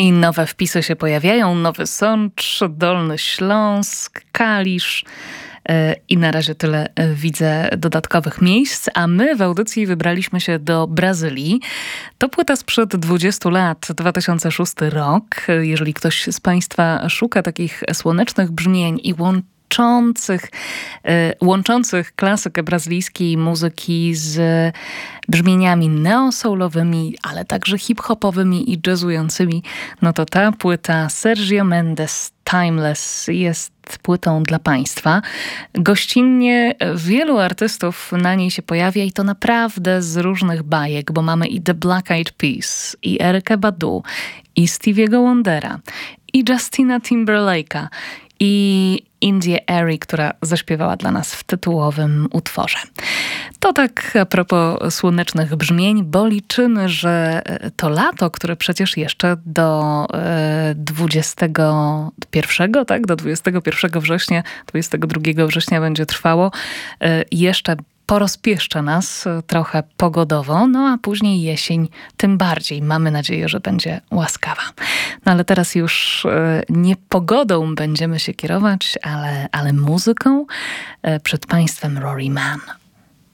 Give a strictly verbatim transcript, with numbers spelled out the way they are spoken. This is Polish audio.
I nowe wpisy się pojawiają. Nowy Sącz, Dolny Śląsk, Kalisz. I na razie tyle widzę dodatkowych miejsc, a my w audycji wybraliśmy się do Brazylii. To płyta sprzed dwudziestu lat, dwa tysiące szósty rok. Jeżeli ktoś z Państwa szuka takich słonecznych brzmień i łączących, łączących klasykę brazylijskiej muzyki z brzmieniami neo-soulowymi, ale także hip-hopowymi i jazzującymi, no to ta płyta Sergio Mendes Timeless jest płytą dla Państwa. Gościnnie wielu artystów na niej się pojawia i to naprawdę z różnych bajek, bo mamy i The Black Eyed Peas, i Erykę Badu, i Stevie'ego Wondera, i Justina Timberlake'a, i Indię Airy, która zaśpiewała dla nas w tytułowym utworze. To tak a propos słonecznych brzmień, bo liczymy, że to lato, które przecież jeszcze do dwudziestego pierwszego, tak, do dwudziestego pierwszego września, dwudziestego drugiego września będzie trwało, jeszcze porozpieszcza nas trochę pogodowo, no a później jesień tym bardziej. Mamy nadzieję, że będzie łaskawa. No ale teraz już nie pogodą będziemy się kierować, ale, ale muzyką. Przed Państwem Rory Mann.